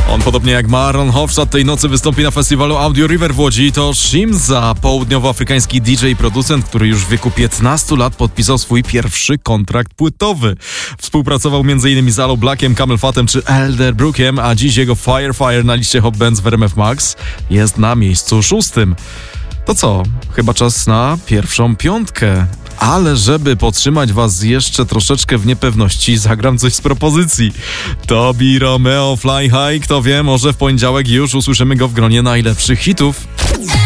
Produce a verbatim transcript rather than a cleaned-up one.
On, podobnie jak Marlon Hofstadt, tej nocy wystąpi na festiwalu Audio River w Łodzi. To Shimza, południowoafrykański D J i producent, który już w wieku piętnastu lat podpisał swój pierwszy kontrakt płytowy. Współpracował m.in. z Aloe Blackiem, Camel Fatem czy Elderbrookiem, a dziś jego Fire Fire na liście Hot Bands w R M F Max jest na miejscu szóstym. To co? Chyba czas na pierwszą piątkę. Ale żeby podtrzymać was jeszcze troszeczkę w niepewności, zagram coś z propozycji. Tobi Romeo, Fly High, kto wie, może w poniedziałek już usłyszymy go w gronie najlepszych hitów.